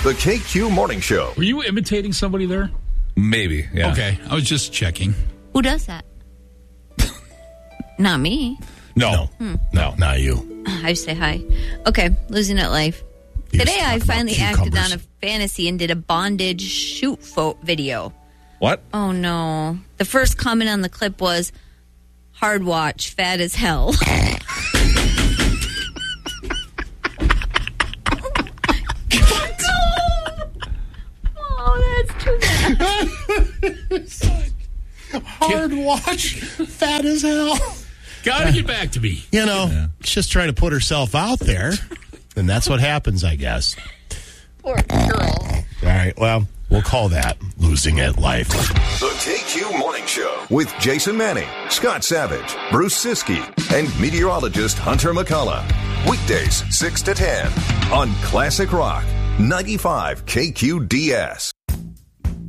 The KQ Morning Show. Were you imitating somebody there? Maybe, yeah. Okay, I was just checking. Who does that? Not me. No, not you. I say hi. Okay, losing it life. Today I finally acted on a fantasy and did a bondage shoot video. What? Oh, no. The first comment on the clip was, hard watch, fat as hell. Oh, that's too bad. Hard watch, fat as hell. Gotta get back to me. She's just trying to put herself out there, and that's what happens, I guess. Poor girl. All right, well, we'll call that losing at life. The KQ Morning Show with Jason Manning, Scott Savage, Bruce Siskey, and meteorologist Hunter McCullough. Weekdays 6 to 10 on Classic Rock 95 KQDS.